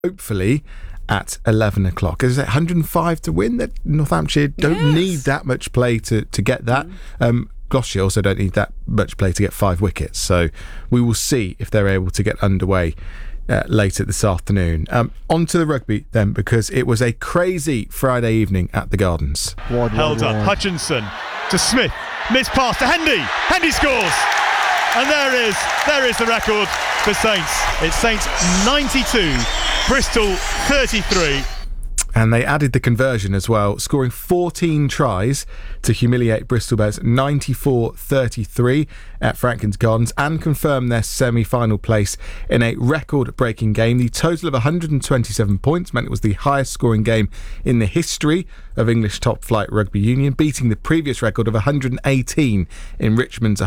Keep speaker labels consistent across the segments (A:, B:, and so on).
A: hopefully at 11 o'clock. Is it 105 to win? That Northamptonshire don't need that much play to get that. Gloucestershire also don't need that much play to get 5 wickets. So we will see if they're able to get underway later this afternoon. On to the rugby then, because it was a crazy Friday evening at the Gardens.
B: Held up, Hutchinson to Smith, missed pass to Hendy. Hendy scores, and there is the record for Saints. It's Saints 92, Bristol 33.
A: And they added the conversion as well, scoring 14 tries to humiliate Bristol Bears 94-33 at Franklin's Gardens and confirm their semi-final place in a record-breaking game. The total of 127 points meant it was the highest scoring game in the history of English top-flight rugby union, beating the previous record of 118 in Richmond's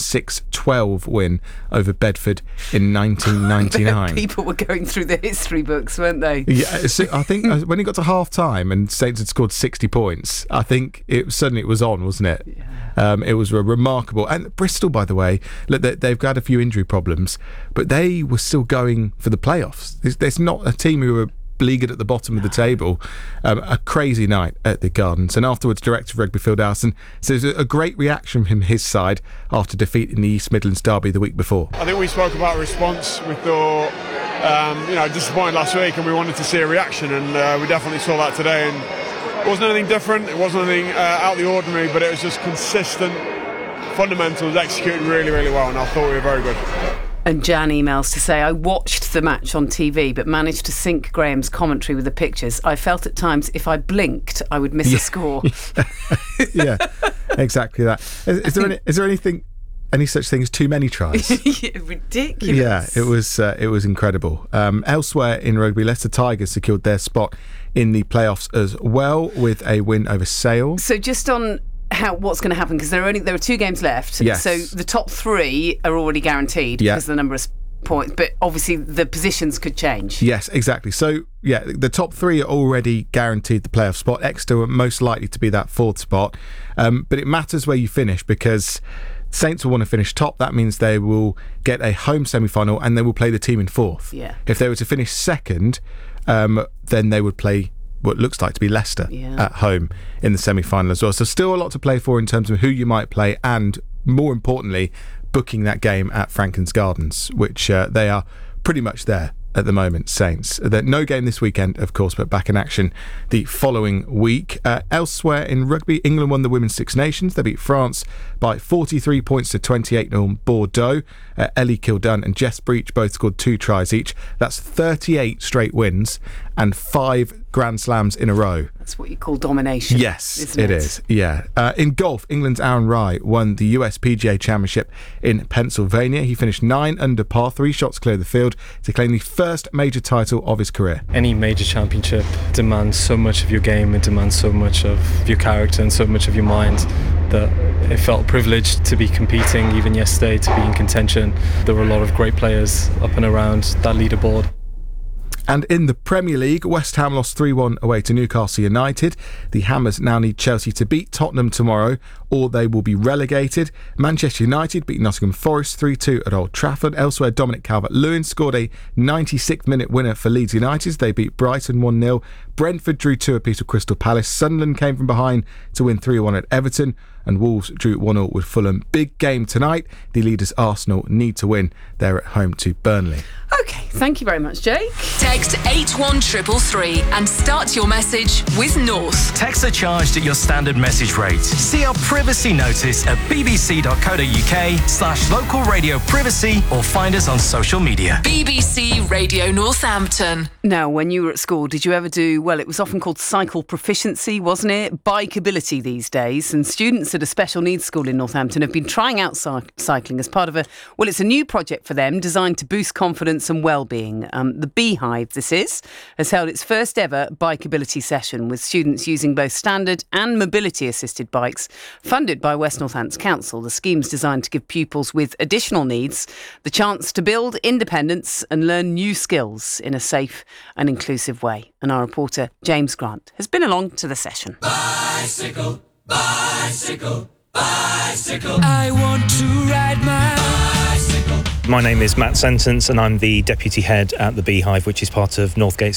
A: 106-12 win over Bedford in 1999.
C: People were going through the history books, weren't they?
A: Yeah, so I think when it got to half-time and Saints had scored 60 points, I think it was on, wasn't it? Yeah. It was remarkable. And Bristol, by the way, look, they've got a few injury problems, but they were still going for the playoffs. There's not a team who are beleaguered at the bottom of the table. A crazy night at the Gardens. And afterwards, Director of Rugby Phil Dowson says a great reaction from his side after defeating the East Midlands derby the week before.
D: I think we spoke about response. We thought, disappointed last week, and we wanted to see a reaction, and we definitely saw that today. And it wasn't anything different, it wasn't anything out of the ordinary, but it was just consistent fundamentals executed really, really well, and I thought we were very good.
C: And Jan emails to say, I watched the match on TV but managed to sync Graham's commentary with the pictures. I felt at times if I blinked I would miss a score.
A: Yeah, exactly that. Is there any such thing as too many tries?
C: Yeah, ridiculous.
A: Yeah, it was incredible. Elsewhere in rugby, Leicester Tigers secured their spot in the playoffs as well with a win over Sale.
C: So just on what's going to happen, because there are 2 games left.
A: Yes.
C: So the top 3 are already guaranteed because of the number of points, but obviously the positions could change.
A: Yes, exactly. So yeah, the top 3 are already guaranteed the playoff spot. Exeter are most likely to be that 4th spot, but it matters where you finish because Saints will want to finish top. That means they will get a home semi-final and they will play the team in 4th.
C: Yeah.
A: If they were to finish 2nd, then they would play what looks like to be Leicester at home in the semi-final as well. So still a lot to play for in terms of who you might play and, more importantly, booking that game at Franklin's Gardens, which they are pretty much there at the moment, Saints. No game this weekend, of course, but back in action the following week. Elsewhere in rugby, England won the Women's Six Nations. They beat France by 43 points to 28 on Bordeaux. Ellie Kildan and Jess Breach both scored 2 tries each. That's 38 straight wins and 5 Grand Slams in a row.
C: That's what you call domination.
A: Yes, it is. Yeah. In golf, England's Aaron Rai won the US PGA Championship in Pennsylvania. He finished 9 under par, 3 shots clear of the field to claim the first major title of his career.
E: Any major championship demands so much of your game, it demands so much of your character and so much of your mind that it felt privileged to be competing even yesterday, to be in contention. There were a lot of great players up and around that leaderboard.
A: And in the Premier League, West Ham lost 3-1 away to Newcastle United. The Hammers now need Chelsea to beat Tottenham tomorrow or they will be relegated. Manchester United beat Nottingham Forest 3-2 at Old Trafford. Elsewhere, Dominic Calvert-Lewin scored a 96th minute winner for Leeds United. They beat Brighton 1-0. Brentford drew 2 apiece with Crystal Palace. Sunderland came from behind to win 3-1 at Everton. And Wolves drew 1-0 with Fulham. Big game tonight. The leaders Arsenal need to win. They're at home to Burnley.
C: OK, thank you very much, Jake.
F: Text 81333 and start your message with North.
G: Texts are charged at your standard message rate. See our privacy notice at bbc.co.uk/local radio privacy or find us on social media.
F: BBC Radio Northampton.
C: Now, when you were at school, did you ever do, well, it was often called cycle proficiency, wasn't it? Bikeability these days. And students at a special needs school in Northampton have been trying out cycling as part of it's a new project for them designed to boost confidence and well-being. The Beehive, this is, has held its first ever bikeability session with students using both standard and mobility-assisted bikes funded by West Northants Council. The scheme's designed to give pupils with additional needs the chance to build independence and learn new skills in a safe and inclusive way. And our reporter, James Grant, has been along to the session.
H: Bicycle, bicycle, bicycle. I want to ride my bicycle. My name is Matt Sentence and I'm the Deputy Head at the Beehive, which is part of Northgate